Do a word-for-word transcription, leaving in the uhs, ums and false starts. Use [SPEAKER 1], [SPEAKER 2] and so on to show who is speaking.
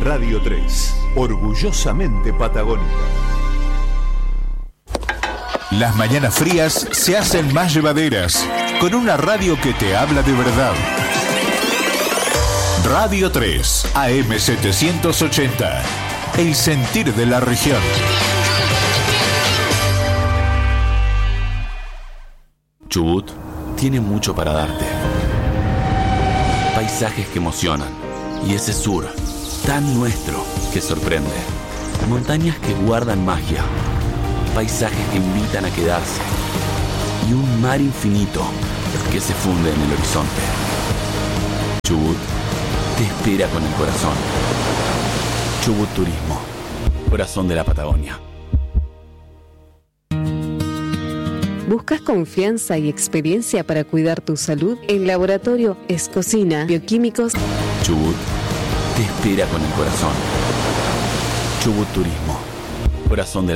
[SPEAKER 1] Radio tres, orgullosamente patagónica.
[SPEAKER 2] Las mañanas frías se hacen más llevaderas con una radio que te habla de verdad. Radio tres, A M setecientos ochenta. El sentir de la región.
[SPEAKER 3] Chubut tiene mucho para darte. Paisajes que emocionan. Y ese sur, tan nuestro, que sorprende. Montañas que guardan magia. Paisajes que invitan a quedarse. Y un mar infinito que se funde en el horizonte. Chubut te espera con el corazón. Chubut Turismo, corazón de la Patagonia.
[SPEAKER 4] ¿Buscas confianza y experiencia para cuidar tu salud? En Laboratorio Escocina Bioquímicos
[SPEAKER 3] Chubut te espera con el corazón. Chubut Turismo, corazón de la